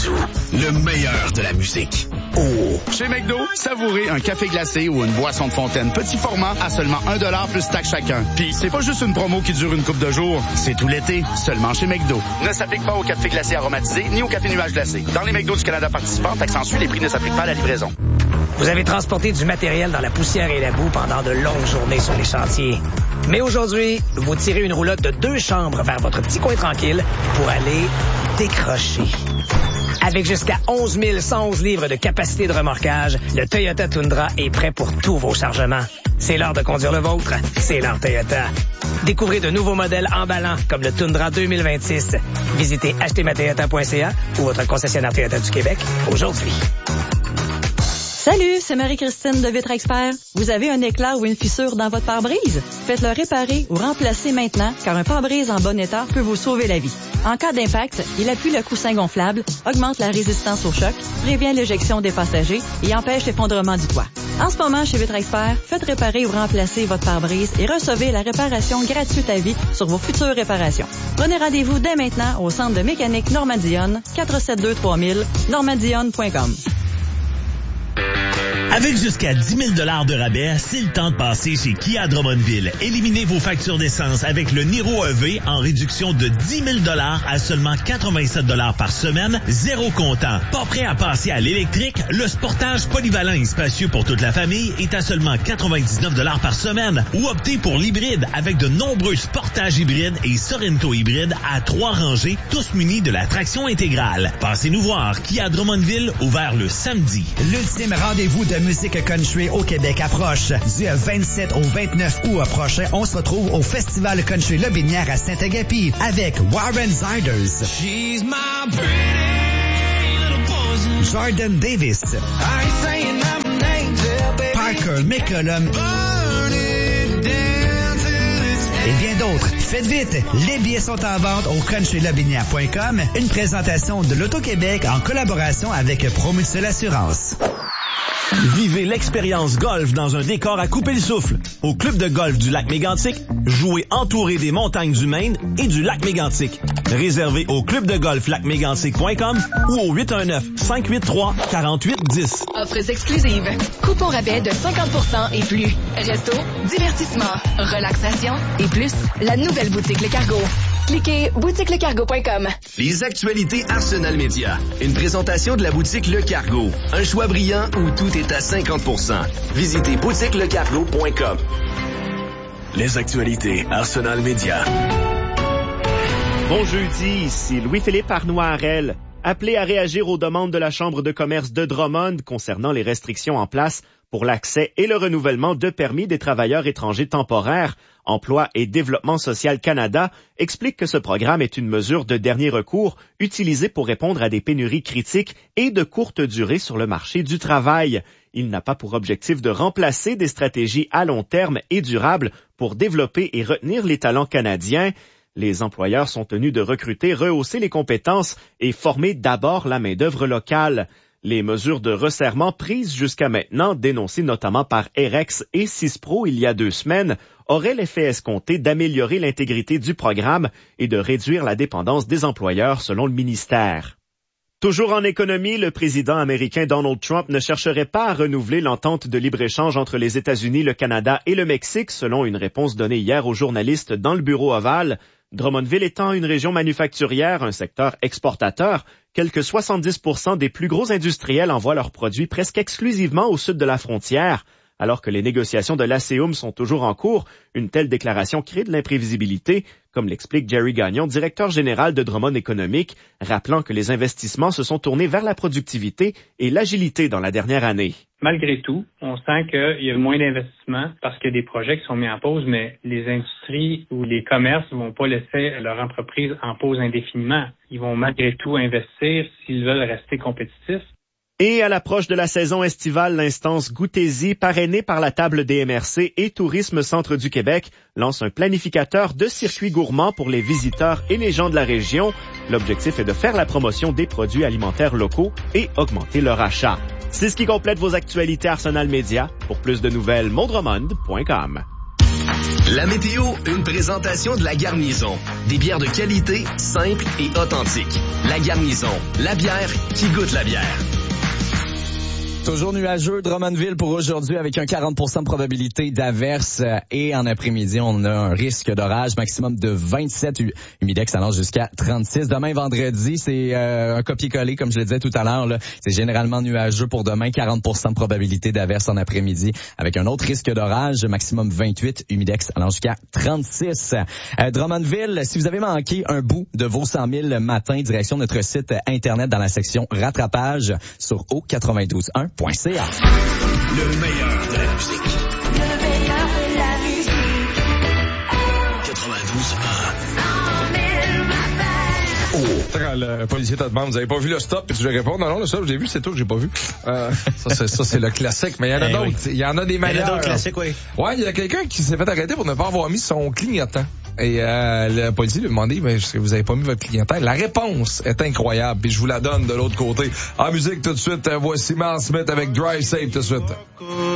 partout. Le meilleur de la musique. Oh! Chez McDo, savourez un café glacé ou une boisson de fontaine petit format à seulement $1 plus taxe chacun. Puis c'est pas juste une promo qui dure une couple de jours, c'est tout l'été, seulement chez McDo. Ne s'applique pas au café glacé aromatisé ni au café nuage glacé. Dans les McDo du Canada participants, taxe en suit, les prix ne s'appliquent pas à la livraison. Vous avez transporté du matériel dans la poussière et la boue pendant de longues journées sur les chantiers. Mais aujourd'hui, vous tirez une roulotte de 2 chambres vers votre petit coin tranquille pour aller décrocher. Avec jusqu'à 11 111 livres de capacité de remorquage, le Toyota Tundra est prêt pour tous vos chargements. C'est l'heure de conduire le vôtre. C'est l'heure Toyota. Découvrez de nouveaux modèles emballants comme le Tundra 2026. Visitez achetezmatoyota.ca ou votre concessionnaire Toyota du Québec aujourd'hui. Salut, c'est Marie-Christine de Vitre Expert. Vous avez un éclat ou une fissure dans votre pare-brise? Faites-le réparer ou remplacer maintenant, car un pare-brise en bon état peut vous sauver la vie. En cas d'impact, il appuie le coussin gonflable, augmente la résistance au choc, prévient l'éjection des passagers et empêche l'effondrement du toit. En ce moment, chez Vitre Expert, faites réparer ou remplacer votre pare-brise et recevez la réparation gratuite à vie sur vos futures réparations. Prenez rendez-vous dès maintenant au Centre de mécanique Normandionne, 472-3000, normandionne.com. Avec jusqu'à 10 000 $ de rabais, c'est le temps de passer chez Kia Drummondville. Éliminez vos factures d'essence avec le Niro EV en réduction de 10 000 $ à seulement 87 $ par semaine, zéro comptant. Pas prêt à passer à l'électrique? Le Sportage polyvalent et spacieux pour toute la famille est à seulement 99 $ par semaine. Ou optez pour l'hybride avec de nombreux Sportage hybrides et Sorento hybrides à 3 rangées, tous munis de la traction intégrale. Passez-nous voir. Kia Drummondville, ouvert le samedi. L'ultime rendez-vous de musique country au Québec approche. Du 27 au 29 août prochain, on se retrouve au Festival Country Lobinière à Saint-Agapi avec Warren Ziders, Jordan Davis, Parker McCollum et bien d'autres. Faites vite, les billets sont en vente au countrylobinière.com, une présentation de l'Auto-Québec en collaboration avec Promutuelle Assurance. Vivez l'expérience golf dans un décor à couper le souffle. Au club de golf du lac Mégantic, jouez entouré des montagnes du Maine et du lac Mégantic. Réservez au clubdegolflacmégantic.com ou au 819-583-4810. Offres exclusives. Coupons rabais de 50% et plus. Resto, divertissement, relaxation et plus. La nouvelle boutique Le Cargo. Cliquez boutiquelecargo.com. Les actualités Arsenal Média. Une présentation de la boutique Le Cargo. Un choix brillant où tout est à 50%. Visitez boutiquelecargo.com. Les actualités Arsenal Média. Bon jeudi, ici Louis-Philippe Arnois-Harel. Appelé à réagir aux demandes de la Chambre de commerce de Drummond concernant les restrictions en place pour l'accès et le renouvellement de permis des travailleurs étrangers temporaires, Emploi et Développement social Canada explique que ce programme est une mesure de dernier recours utilisée pour répondre à des pénuries critiques et de courte durée sur le marché du travail. Il n'a pas pour objectif de remplacer des stratégies à long terme et durables pour développer et retenir les talents canadiens. Les employeurs sont tenus de recruter, rehausser les compétences et former d'abord la main-d'œuvre locale. Les mesures de resserrement prises jusqu'à maintenant, dénoncées notamment par Erex et CISPRO il y a 2 semaines, auraient l'effet escompté d'améliorer l'intégrité du programme et de réduire la dépendance des employeurs selon le ministère. Toujours en économie, le président américain Donald Trump ne chercherait pas à renouveler l'entente de libre-échange entre les États-Unis, le Canada et le Mexique, selon une réponse donnée hier aux journalistes dans le bureau ovale. Drummondville étant une région manufacturière, un secteur exportateur, quelque 70% des plus gros industriels envoient leurs produits presque exclusivement au sud de la frontière. Alors que les négociations de l'ASEUM sont toujours en cours, une telle déclaration crée de l'imprévisibilité, comme l'explique Jerry Gagnon, directeur général de Drummond Économique, rappelant que les investissements se sont tournés vers la productivité et l'agilité dans la dernière année. Malgré tout, on sent qu'il y a moins d'investissements parce qu'il y a des projets qui sont mis en pause, mais les industries ou les commerces ne vont pas laisser leur entreprise en pause indéfiniment. Ils vont malgré tout investir s'ils veulent rester compétitifs. Et à l'approche de la saison estivale, l'instance Goûtez-y, parrainée par la table des MRC et Tourisme Centre du Québec, lance un planificateur de circuits gourmands pour les visiteurs et les gens de la région. L'objectif est de faire la promotion des produits alimentaires locaux et augmenter leur achat. C'est ce qui complète vos actualités Arsenal Média. Pour plus de nouvelles, mondromond.com. La météo, une présentation de La Garnison. Des bières de qualité, simples et authentiques. La Garnison, la bière qui goûte la bière. Toujours nuageux, Drummondville pour aujourd'hui avec un 40% de probabilité d'averse et en après-midi, on a un risque d'orage maximum de 27, humidex allant jusqu'à 36. Demain, vendredi, c'est un copier-coller, comme je le disais tout à l'heure. Là. C'est généralement nuageux pour demain, 40% de probabilité d'averse en après-midi avec un autre risque d'orage, maximum 28, humidex allant jusqu'à 36. Drummondville, si vous avez manqué un bout de vos 100 000 matins, direction notre site Internet dans la section rattrapage sur O921.ca. Le meilleur de la musique. Le meilleur de la musique. 92.1. Quand le policier te demande, vous avez pas vu le stop? Puis tu lui réponds, non, le stop, j'ai vu, c'est tout, j'ai pas vu. Ça, c'est le classique. Mais il y en a d'autres. Il y en a des meilleurs. Il y en a d'autres classiques, oui. Ouais, il y a quelqu'un qui s'est fait arrêter pour ne pas avoir mis son clignotant. Et le policier lui a demandé, mais est-ce que vous avez pas mis votre clignotant? La réponse est incroyable. Puis je vous la donne de l'autre côté. En musique, tout de suite, voici Mark Smith avec Drive Safe tout de suite.